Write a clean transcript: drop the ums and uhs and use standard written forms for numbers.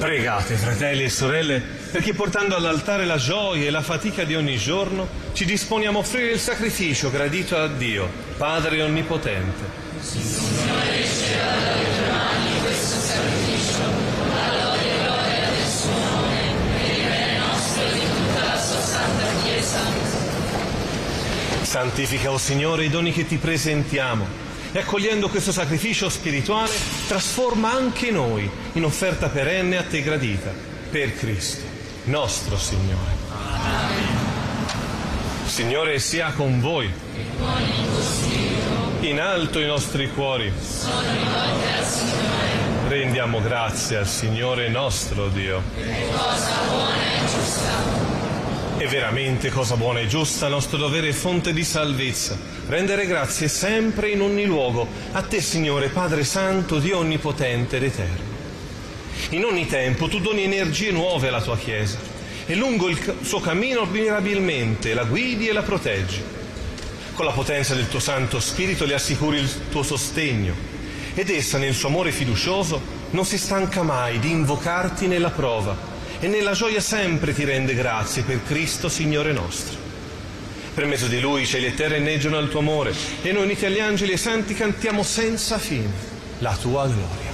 Pregate, fratelli e sorelle, perché portando all'altare la gioia e la fatica di ogni giorno, ci disponiamo a offrire il sacrificio gradito a Dio, Padre Onnipotente. Signore, riceva dalle tue mani questo sacrificio, alla lode e gloria del suo nome, per il bene nostro e di tutta la sua santa Chiesa. Santifica, o Signore, i doni che ti presentiamo, e accogliendo questo sacrificio spirituale trasforma anche noi in offerta perenne a te gradita, per Cristo, nostro Signore. Amen. Signore sia con voi. E con il tuo spirito. In alto i nostri cuori. Sono rivolti al Signore. Rendiamo grazie al Signore nostro Dio. È cosa buona e giusta. È veramente cosa buona e giusta, nostro dovere e fonte di salvezza, rendere grazie sempre in ogni luogo a te, Signore, Padre Santo, Dio Onnipotente ed Eterno. In ogni tempo tu doni energie nuove alla tua Chiesa e lungo il suo cammino mirabilmente la guidi e la proteggi. Con la potenza del tuo Santo Spirito le assicuri il tuo sostegno ed essa nel suo amore fiducioso non si stanca mai di invocarti nella prova e nella gioia sempre ti rende grazie per Cristo, Signore nostro. Per mezzo di Lui cieli e terre inneggiano al tuo amore e noi uniti agli angeli e santi cantiamo senza fine la tua gloria.